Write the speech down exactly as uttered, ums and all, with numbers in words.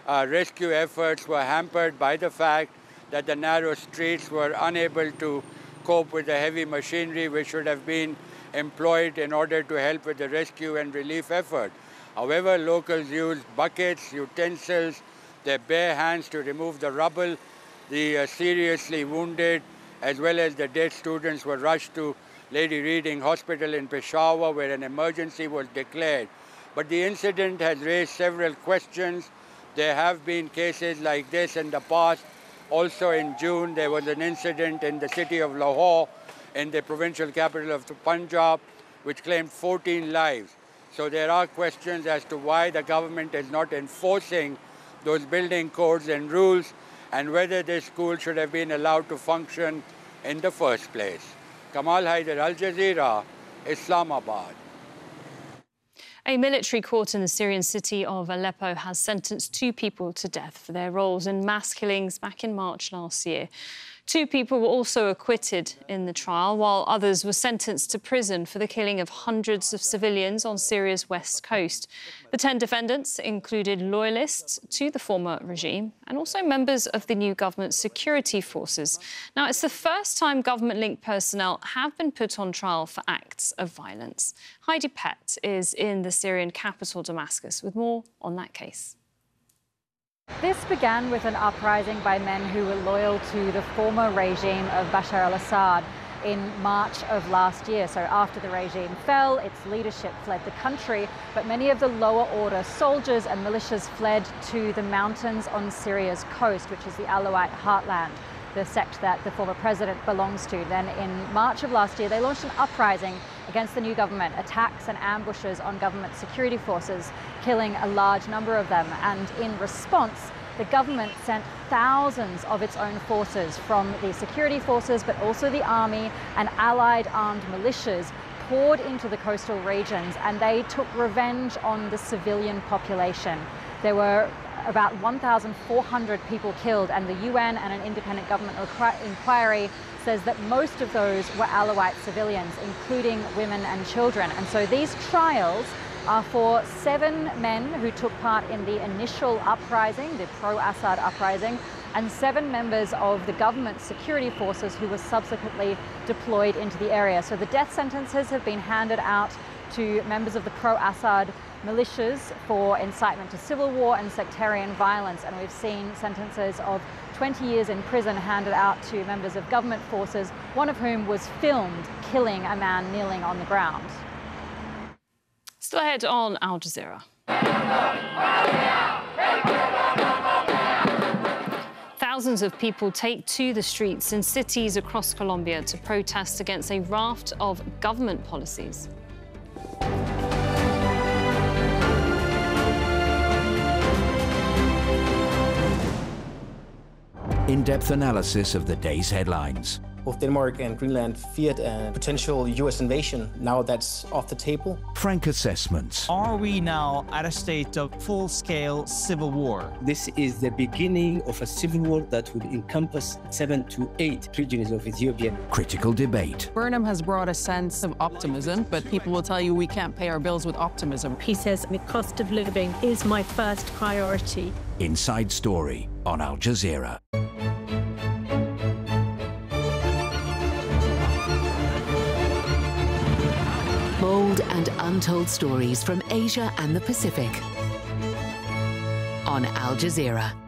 uh, rescue efforts were hampered by the fact that the narrow streets were unable to cope with the heavy machinery which should have been employed in order to help with the rescue and relief effort. However, locals used buckets, utensils, their bare hands to remove the rubble. The uh, seriously wounded as well as the dead students were rushed to Lady Reading Hospital in Peshawar, where an emergency was declared. But the incident has raised several questions. There have been cases like this in the past. Also in June, there was an incident in the city of Lahore, in the provincial capital of the Punjab, which claimed fourteen lives. So there are questions as to why the government is not enforcing those building codes and rules, and whether this school should have been allowed to function in the first place. Kamal Haider, Al Jazeera, Islamabad. A military court in the Syrian city of Aleppo has sentenced two people to death for their roles in mass killings back in March last year. Two people were also acquitted in the trial, while others were sentenced to prison for the killing of hundreds of civilians on Syria's west coast. The ten defendants included loyalists to the former regime and also members of the new government security forces. Now, it's the first time government-linked personnel have been put on trial for acts of violence. Heidi Pett is in the Syrian capital, Damascus, with more on that case. This began with an uprising by men who were loyal to the former regime of Bashar al-Assad in March of last year. So after the regime fell, its leadership fled the country, but many of the lower order soldiers and militias fled to the mountains on Syria's coast, which is the Alawite heartland, the sect that the former president belongs to. Then in March of last year, they launched an uprising against the new government, attacks and ambushes on government security forces, killing a large number of them. And in response, the government sent thousands of its own forces from the security forces, but also the army and allied armed militias poured into the coastal regions, and they took revenge on the civilian population. There were about one thousand four hundred people killed, and the U N and an independent government inquiry says that most of those were Alawite civilians, including women and children. And so these trials are for seven men who took part in the initial uprising, the pro-Assad uprising, and seven members of the government security forces who were subsequently deployed into the area. So the death sentences have been handed out to members of the pro-Assad militias for incitement to civil war and sectarian violence, and we've seen sentences of twenty years in prison handed out to members of government forces, one of whom was filmed killing a man kneeling on the ground. Still ahead on Al Jazeera. Thousands of people take to the streets in cities across Colombia to protest against a raft of government policies. In-depth analysis of the day's headlines. Both Denmark and Greenland feared a potential U S invasion. Now that's off the table. Frank assessments. Are we now at a state of full-scale civil war? This is the beginning of a civil war that will encompass seven to eight regions of Ethiopia. Critical debate. Burnham has brought a sense of optimism, but people will tell you we can't pay our bills with optimism. He says the cost of living is my first priority. Inside Story on Al Jazeera. Bold and untold stories from Asia and the Pacific on Al Jazeera.